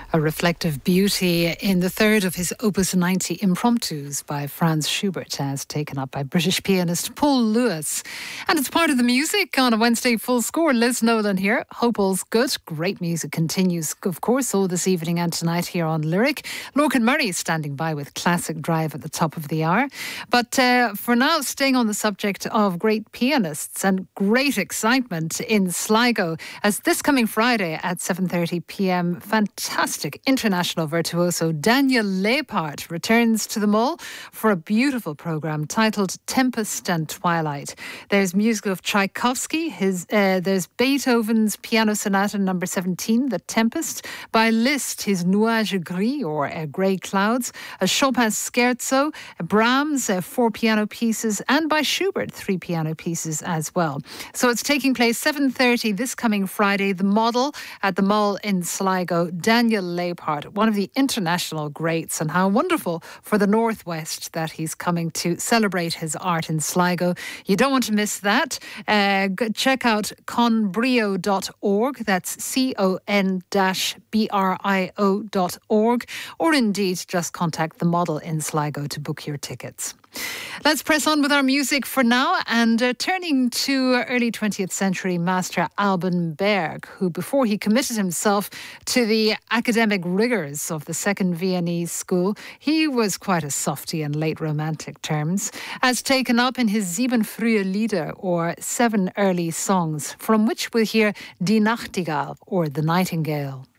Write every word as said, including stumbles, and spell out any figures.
A reflective beauty in the third of his Opus ninety Impromptus by Franz Schubert, as taken up by British pianist Paul Lewis. And it's part of the music on a Wednesday Full Score. Liz Nolan here. Hope all's good. Great music continues, of course, all this evening and tonight here on Lyric. Lorcan Murray standing by with Classic Drive at the top of the hour. But uh, for now, staying on the subject of great pianists and great excitement in Sligo, as this coming Friday at seven thirty p m, fantastic international virtuoso Daniel Lepart returns to the Mall for a beautiful programme titled Tempest and Twilight. There's music of Tchaikovsky, his, uh, there's Beethoven's Piano Sonata number seventeen, The Tempest, by Liszt, his Nuages Gris, or uh, Grey Clouds, a Chopin Scherzo, a Brahms, uh, four piano pieces, and by Schubert, three piano pieces as well. So it's taking place seven thirty this coming Friday, The Model at the Mall in Sligo. Daniel Lepart, one of the international greats, and how wonderful for the Northwest that he's coming to celebrate his art in Sligo. You don't want to miss that. Uh, check out conbrio dot org, that's C O N B R I O dot org, or indeed just contact the Model in Sligo to book your tickets. Let's press on with our music for now, and uh, turning to early twentieth century master Alban Berg, who before he committed himself to the academic rigours of the Second Viennese School, he was quite a softy in late romantic terms, as taken up in his Sieben frühe Lieder, or Seven Early Songs, from which we'll hear Die Nachtigall, or The Nightingale.